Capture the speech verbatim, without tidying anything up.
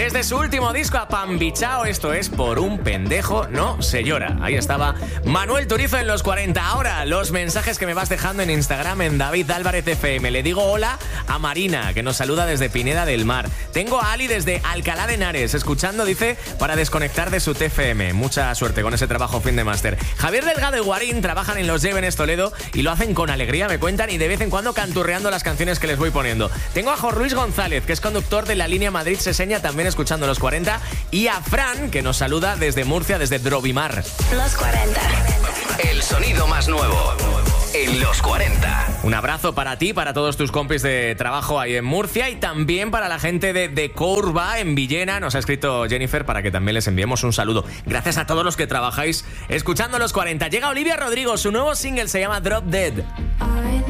Desde su último disco Apambichao, esto es Por un pendejo no se llora. Ahí estaba Manuel Turizo en los cuarenta. Ahora, los mensajes que me vas dejando en Instagram en David Álvarez F M. Le digo hola a Marina, que nos saluda desde Pineda del Mar. Tengo a Ali desde Alcalá de Henares, escuchando, dice, para desconectar de su T F M. Mucha suerte con ese trabajo fin de máster. Javier Delgado y Guarín trabajan en Los Llévenes Toledo y lo hacen con alegría, me cuentan, y de vez en cuando canturreando las canciones que les voy poniendo. Tengo a Jorge Luis González, que es conductor de la línea Madrid-Seseña, también escuchando los cuarenta, y a Fran, que nos saluda desde Murcia, desde Drobimar. Los cuarenta. El sonido más nuevo en los cuarenta. Un abrazo para ti, para todos tus compis de trabajo ahí en Murcia, y también para la gente de, de Courba en Villena. Nos ha escrito Jennifer para que también les enviemos un saludo. Gracias a todos los que trabajáis escuchando los cuarenta. Llega Olivia Rodrigo, su nuevo single se llama Drop Dead.